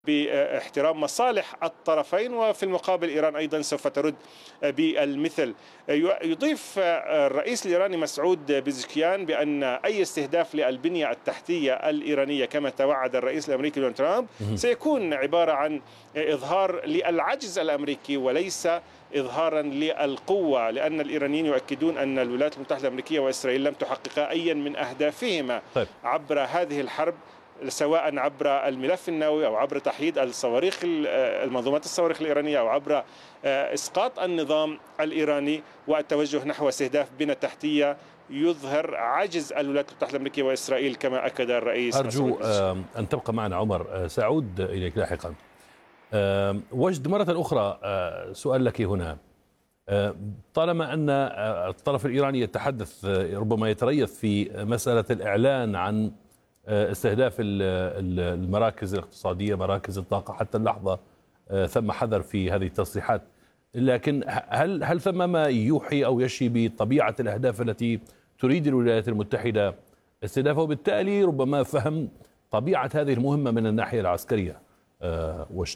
باحترام مصالح الطرفين، وفي المقابل إيران أيضا سوف ترد بالمثل. يضيف الرئيس الإيراني مسعود بيزكيان بأن أي استهداف للبنية التحتية الإيرانية كما توعد الرئيس الأمريكي دونالد ترامب سيكون عبارة عن إظهار للعجز الأمريكي وليس إظهارا للقوة، لأن الإيرانيين يؤكدون أن الولايات المتحدة الأمريكية وإسرائيل لم تحققا أي من أهدافهما عبر هذه الحرب، سواء عبر الملف النووي أو عبر تحييد الصواريخ المنظومات الصواريخ الإيرانية أو عبر إسقاط النظام الإيراني والتوجه نحو استهداف بنى تحتية يظهر عجز الولايات المتحدة الأمريكية وإسرائيل كما أكد الرئيس. أرجو أن تبقى معنا عمر، سأعود إليك لاحقا. وجد مرة أخرى سؤال لك هنا. طالما أن الطرف الإيراني يتحدث ربما يتريث في مسألة الإعلان عن استهداف المراكز الاقتصادية، مراكز الطاقة، حتى اللحظة ثم حذر في هذه التصريحات، لكن هل ثم ما يوحي أو يشي بطبيعة الأهداف التي تريد الولايات المتحدة استهدافها، وبالتالي ربما فهم طبيعة هذه المهمة من الناحية العسكرية؟ وجد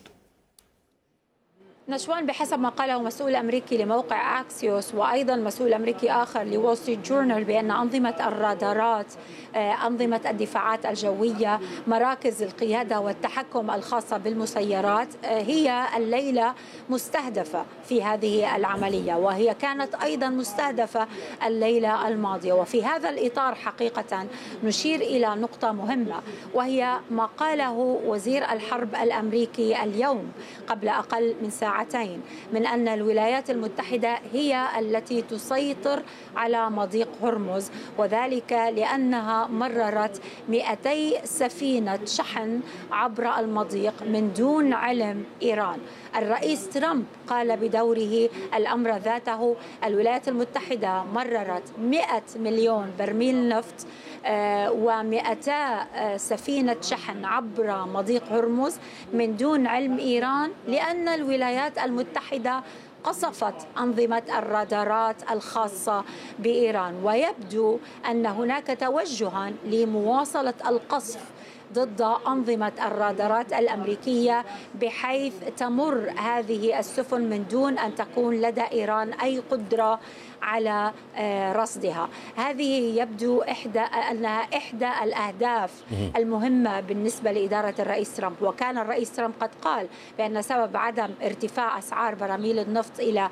نشوان، بحسب ما قاله مسؤول أمريكي لموقع أكسيوس وأيضا مسؤول أمريكي آخر لول ستريت جورنال بأن أنظمة الرادارات، أنظمة الدفاعات الجوية، مراكز القيادة والتحكم الخاصة بالمسيرات هي الليلة مستهدفة في هذه العملية، وهي كانت أيضا مستهدفة الليلة الماضية. وفي هذا الإطار حقيقة نشير إلى نقطة مهمة، وهي ما قاله وزير الحرب الأمريكي اليوم قبل أقل من ساعتين، من أن الولايات المتحدة هي التي تسيطر على مضيق هرمز، وذلك لأنها مررت 200 سفينة شحن عبر المضيق من دون علم إيران. الرئيس ترامب قال بدوره الأمر ذاته، الولايات المتحدة مررت 100 مليون برميل نفط و200 سفينة شحن عبر مضيق هرمز من دون علم إيران، لأن الولايات المتحدة قصفت أنظمة الرادارات الخاصة بإيران. ويبدو أن هناك توجها لمواصلة القصف ضد أنظمة الرادارات الأمريكية، بحيث تمر هذه السفن من دون أن تكون لدى إيران أي قدرة على رصدها. هذه يبدو أنها إحدى الأهداف المهمة بالنسبة لإدارة الرئيس ترامب. وكان الرئيس ترامب قد قال بأن سبب عدم ارتفاع أسعار براميل النفط إلى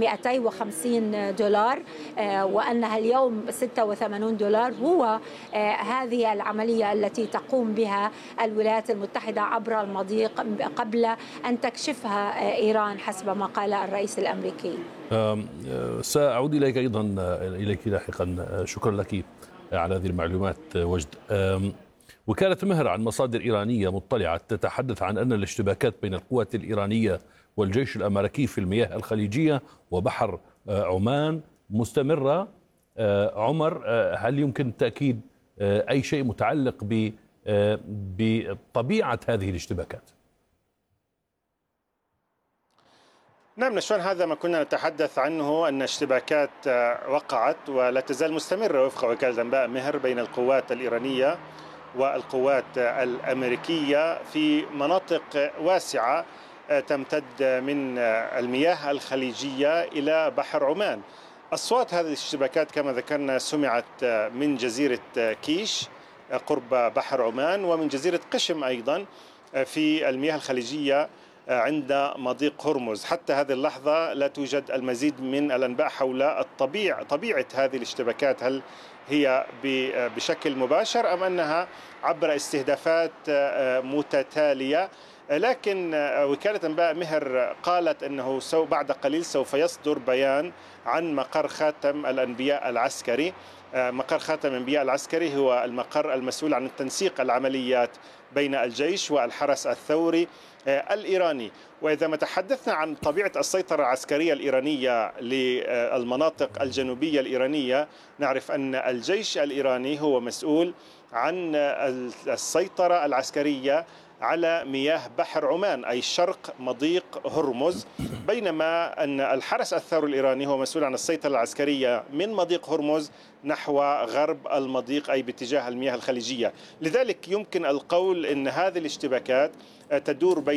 $250 وأنها اليوم $86 هو هذه العملية التي تقوم بها الولايات المتحدة عبر المضيق قبل أن تكشفها إيران حسب ما قال الرئيس الأمريكي. سأعود إليك أيضا إليك لاحقا. شكرا لك على هذه المعلومات وجد. وكالة مهر عن مصادر إيرانية مطلعة تتحدث عن أن الاشتباكات بين القوات الإيرانية والجيش الأمريكي في المياه الخليجية وبحر عمان مستمرة. عمر، هل يمكن تأكيد أي شيء متعلق بطبيعة هذه الاشتباكات؟ نعم نشوان، هذا ما كنا نتحدث عنه، أن اشتباكات وقعت ولا تزال مستمرة وفق وكالة أنباء مهر بين القوات الإيرانية والقوات الأمريكية في مناطق واسعة تمتد من المياه الخليجية إلى بحر عمان. أصوات هذه الاشتباكات كما ذكرنا سمعت من جزيرة كيش قرب بحر عمان ومن جزيرة قشم أيضا في المياه الخليجية عند مضيق هرمز. حتى هذه اللحظة لا توجد المزيد من الأنباء حول طبيعة هذه الاشتباكات، هل هي بشكل مباشر أم أنها عبر استهدافات متتالية. لكن وكالة أنباء مهر قالت أنه بعد قليل سوف يصدر بيان عن مقر خاتم الأنبياء العسكري. مقر خاتم الأنبياء العسكري هو المقر المسؤول عن تنسيق العمليات بين الجيش والحرس الثوري الإيراني. وإذا ما تحدثنا عن طبيعة السيطرة العسكرية الإيرانية للمناطق الجنوبية الإيرانية، نعرف أن الجيش الإيراني هو مسؤول عن السيطرة العسكرية على مياه بحر عمان أي شرق مضيق هرمز، بينما أن الحرس الثوري الإيراني هو مسؤول عن السيطرة العسكرية من مضيق هرمز نحو غرب المضيق أي باتجاه المياه الخليجية. لذلك يمكن القول أن هذه الاشتباكات تدور بين